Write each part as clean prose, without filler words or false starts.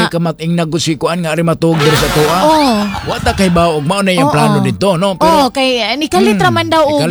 ka mating nagusikuan nga ari matug diri sa tuwa. Wa ta kay baog mao na yung plano dito, no? Pero kay ni kalitra man daw og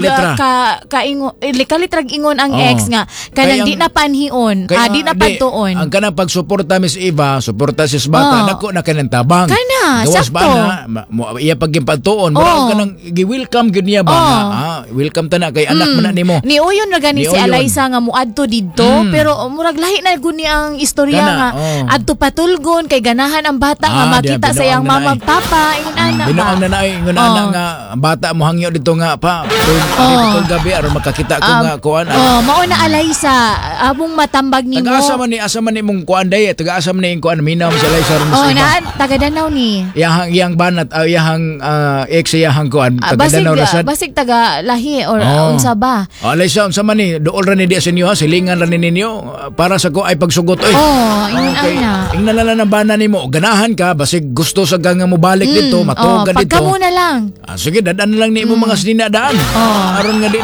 kalitra ingon ang ex nga kanang di na panhion, di na pantuon. Ang kanang pagsuporta Miss Eva, suporta si bata nako na kanang tabang. Kana, gawas sakto. Ba na iya pagimpantuon, mura kanang gi-welcome gyud niya ba? Welcome ta na kay anak man na nimo. Niuyon na gani si Alaysa nga muadto didto, pero murag lahi na gud ni ang istorya nga adto patulgon kay ganahan ang bata nga makita sa iyang mama papa ingon ana. Binoang nanay ingon ana nga ang bata mo hangyo dito nga pa. Dito gabi aron makakita ko nga kuan. Mao na Alaysa among matambag nimo. Asa man imong kuan day, taga-asa man ning kuan minaw sa Alaysa ron sa iba. Taga Danau ni. Iyang banat iyang ex iyang kuan taga Danau rasad. Basig taga lahi or unsa ba? Alaysa unsa man ni dool ra ni di sa inyo ha, silingan ra ni ninyo para sa ko ay pagsugot oy. Ingon ana. Ingnan na lang bana nimo, ganahan ka basig gusto sa nga mo balik dito, matuog ka dito. Pagka muna lang. Sige, dadan na lang ni mo mga sinadaan. Aron nga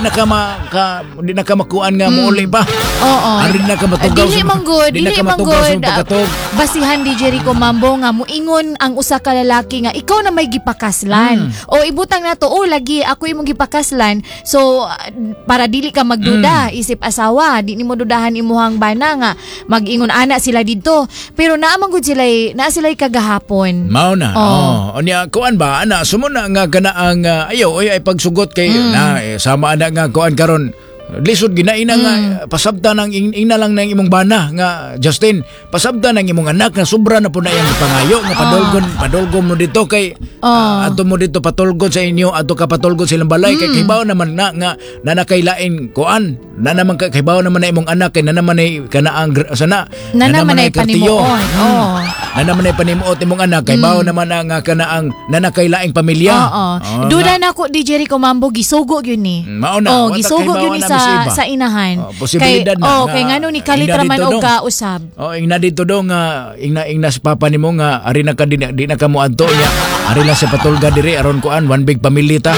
di na ka makuan nga mo uli pa. Aron na ka matugaw. Dili man good. Basihan di Jericho Mambo nga muingon ang usa ka lalaki nga ikaw na may gipakaslan. O ibutang nato lagi ako imong gipakaslan. So para dili ka magduda, isip asawa, di nimo dudahan imuhang bana nga mag-ingon ana sila didto. Pero naa man gud sila kagahapon. Mao na. Unya kuan ba ana sumuna nga kana ang ayaw ay pagsugot kay na sama ana nga kuan karon. Lisod ginaina nga pasabta nang ina lang nang imong bana nga Justin, pasabta nang imong anak nga sobra na po na iyang pangayo nga padolgon mo dito kay ato mo dito patulgon sa inyo, ato ka patulgon silang balay kay kibaw naman na nga nanakailain kuan na naman kibaw naman na imong anak kay na naman ay kanaang sana na naman ay panimuon. Na naman ay panimuot imong anak kay baw naman nga kanaang nanakailaing pamilya. Duda na ko di Jericho Mambo gisugo gyud ni. Mao na. Gisugo gyud ni sa inahan. Posibilidad kay ngano ni kalitra man og kausab. Ingna dito do nga ingna sa papa nimo nga ari na ka di na ka moadto niya. Ari na sa patulga diri aron kuan one big family ta.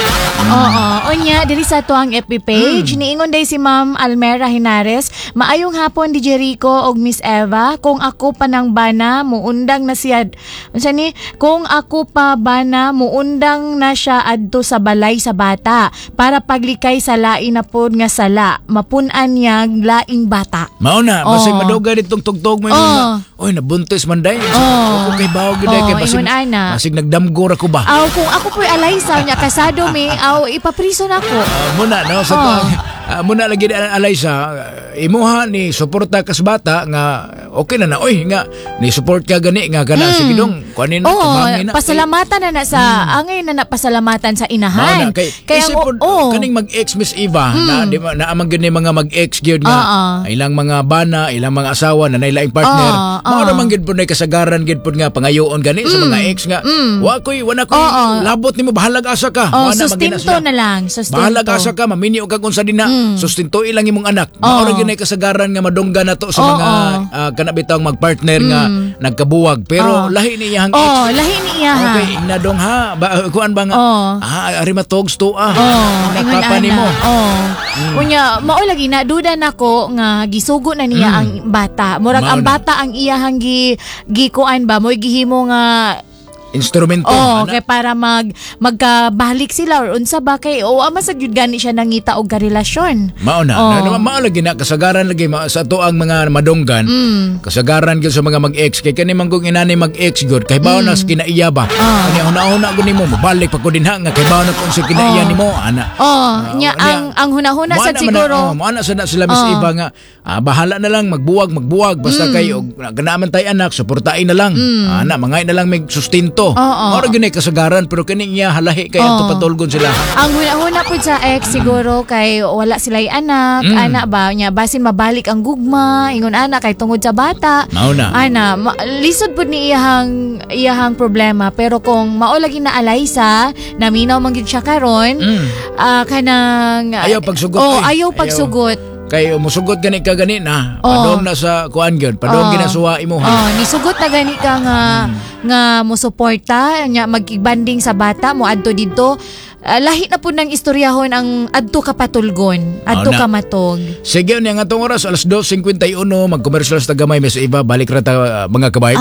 Unya diri sa tuang FB page niingon day si Ma'am Almera Hinares, maayong hapon di Jericho og Miss Eva, kung ako pa nang bana muundang na siya. Unsa ni? Kung ako pa bana muundang na siya adto sa balay sa bata para paglikay sa lain na pod nga sala, mapun-an niya laing bata. Mao na, basig madugay ditong tugtog mo oy nabuntis man day. Ako kay bawog gid kay basig nagdamgor ako ba. Kung ako po'y Alaysa niya kasado mi, ipapriso na ako. Muna no sa muna lagi Alaysa imuha ni suporta kas bata nga okay na oy nga ni support ka gani nga kana sige dong kunin pasalamatan na sa angay na pasalamatan sa inahan kaya kaning mag-ex Miss Eva na amang gani mga mag-ex gyud nga ilang mga bana ilang mga asawa na nailaing partner mao man gyud pud kasagaran gyud pud nga pangayoon gani sa mga ex nga wa koy labot nimo bahalag asa ka sustinto na lang bahalag asa ka maminyo kag unsa dinha sustinto ilang imong anak mao ra gyud kasagaran nga madungga na to sa mga kanabitang magpartner nga nagkabuwag pero lahi ni iyang ex. Lahi ni iya. Okay, inadong ha. Kuan ba nga? Ari matogs to papa nimo. Unya mao lagi na duda nako nga gisugo na niya ang bata. Murag ang bata ang iyahang gikuan ba mo gihimo nga instrumento. Kay para magkabalik sila or unsa ba kay masag yun gani siya nangita og karelasyon. Mao na. Mao lagi na kasagaran lagi sa to ang mga madunggan. Kasagaran gyud sa mga mag-ex kay kani man kung inani mag-ex gyud kay bawo na sa kinaiya ba. Kani una-una gud nimo mabalik pa ko dinha nga kay bawo na kung sa kinaiya nimo ana. Nya ang hunahuna sad siguro. Mao na sa sila Miss Eva nga bahala na lang magbuwag basta kay ganaman tay anak suportahin na lang. Ana mangay na lang may sustento. Mora gyud kasagaran pero kini niya halahi kay ato patulgon sila. Ang huna pud sa ex siguro kay wala sila'y anak, ana ba nya basin mabalik ang gugma, ingon ana kay tungod sa bata. Ana lisod pud ni iyahang problema pero kung mao lagi na Alaysa, naminaw man gyud siya karon, kanang ayaw pagsugot. Ayaw pagsugot. Kay musugot gani ka gani na padong na sa kuan gyud padong ginasuwa imo nisugot na gani ka nga mosuporta nya magkibanding sa bata mo adto didto lahi na pud nang istoryahon ang adto ka patulgon adto ka matog. Sige nya nga tong oras alas 2:51 magkomersyal sa gamay Miss Eva balik ra ta mga kabay.